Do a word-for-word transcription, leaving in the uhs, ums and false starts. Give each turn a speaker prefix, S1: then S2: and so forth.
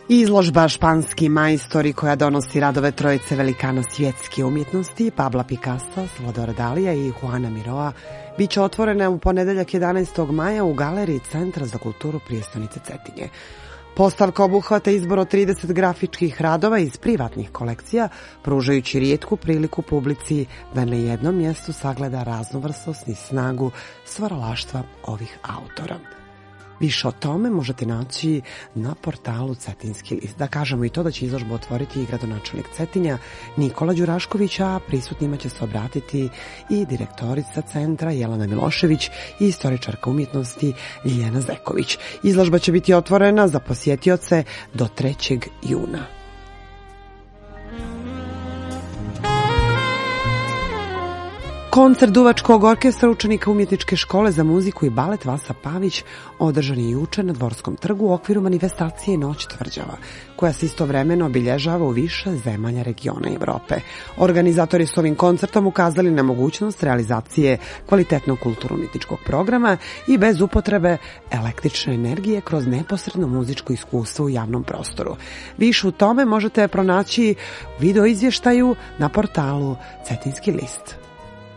S1: Izložba Španski majstori koja donosi radove trojice velikana svjetske umjetnosti, Pabla Picassa, Salvadora Dalija i Juana Miroa, bit će otvorena u ponedeljak jedanaestog maja u galeriji Centra za kulturu prijestonice Cetinje. Postavka obuhvata izbor od trideset grafičkih radova iz privatnih kolekcija, pružajući rijetku priliku publici da na jednom mjestu sagleda raznovrsnost i snagu stvaralaštva ovih autora. Više o tome možete naći na portalu Cetinski list. Da kažemo i to da će izložbu otvoriti i gradonačelnik Cetinja Nikola Đurašković, a prisutnima će se obratiti i direktorica centra Jelena Milošević i istoričarka umjetnosti Ljiljana Zeković. Izložba će biti otvorena za posjetioce do trećeg juna. Koncert duvačkog orkestra učenika Umjetničke škole za muziku i balet Vasa Pavić održan je juče na Dvorskom trgu u okviru manifestacije Noć tvrđava, koja se istovremeno obilježava u više zemalja regiona Evrope. Organizatori su ovim koncertom ukazali na mogućnost realizacije kvalitetnog kulturno-umjetničkog programa i bez upotrebe električne energije kroz neposredno muzičko iskustvo u javnom prostoru. Više u tome možete pronaći video izvještaju na portalu Cetinski list.